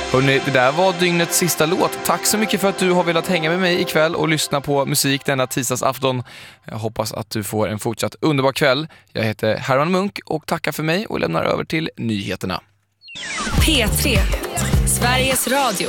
Hörrni, det där var dygnets sista låt. Tack så mycket för att du har velat hänga med mig ikväll och lyssna på musik denna tisdagsafton. Jag hoppas att du får en fortsatt underbar kväll. Jag heter Herman Munk och tackar för mig och lämnar över till nyheterna. P3, Sveriges Radio.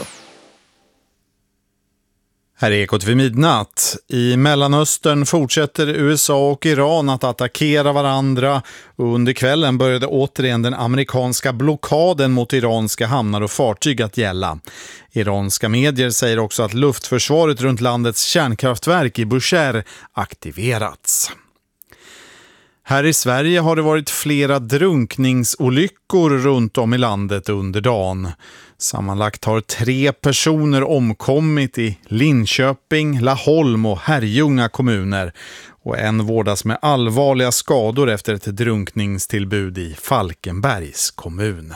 Här är Ekot vid midnatt. I Mellanöstern fortsätter USA och Iran att attackera varandra. Och under kvällen började återigen den amerikanska blockaden mot iranska hamnar och fartyg att gälla. Iranska medier säger också att luftförsvaret runt landets kärnkraftverk i Bushehr aktiverats. Här i Sverige har det varit flera drunkningsolyckor runt om i landet under dagen. Sammanlagt har 3 personer omkommit i Linköping, Laholm och Herrljunga kommuner. Och en vårdas med allvarliga skador efter ett drunkningstillbud i Falkenbergs kommun.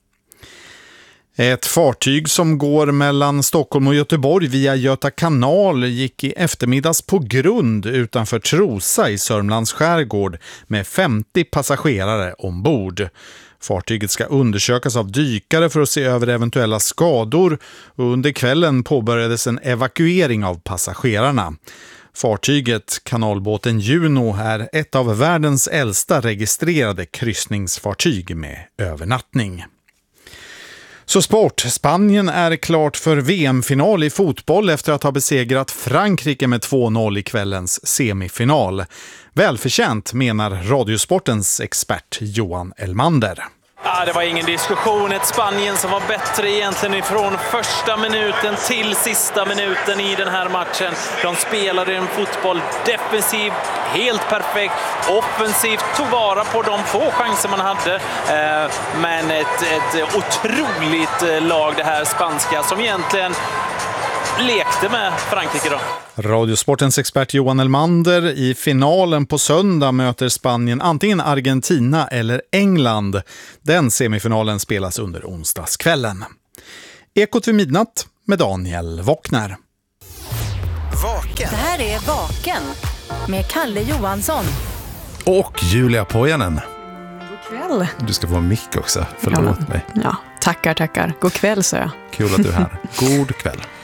Ett fartyg som går mellan Stockholm och Göteborg via Göta kanal gick i eftermiddags på grund utanför Trosa i Sörmlands skärgård med 50 passagerare ombord. Fartyget ska undersökas av dykare för att se över eventuella skador och under kvällen påbörjades en evakuering av passagerarna. Fartyget, kanalbåten Juno, är ett av världens äldsta registrerade kryssningsfartyg med övernattning. Så sport. Spanien är klart för VM-final i fotboll efter att ha besegrat Frankrike med 2-0 i kvällens semifinal. Välförtjänt, menar Radiosportens expert Johan Elmander. Ja, det var ingen diskussion. Ett Spanien som var bättre egentligen ifrån första minuten till sista minuten i den här matchen. De spelade en fotboll defensivt, helt perfekt, offensivt, tog vara på de få chanser man hade. Men ett otroligt lag det här spanska som egentligen lekte med Frankrike då. Radiosportens expert Johan Elmander. I finalen på söndag möter Spanien antingen Argentina eller England. Den semifinalen spelas under onsdagskvällen. Ekot vid midnatt med Daniel Wockner. Vaken. Det här är Vaken med Kalle Johansson. Och Julia Pojanen. God kväll. Du ska få en mick också, förlåt mig. Ja, tackar. God kväll, så jag. Kul att du är här. God kväll.